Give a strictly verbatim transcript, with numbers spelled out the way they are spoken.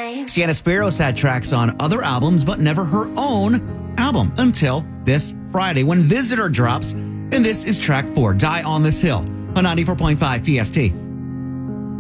time. Sienna Sparrow's had tracks on other albums, but never her own album until this Friday when Visitor drops. And this is track four, Die on This Hill, on ninety-four point five P S T.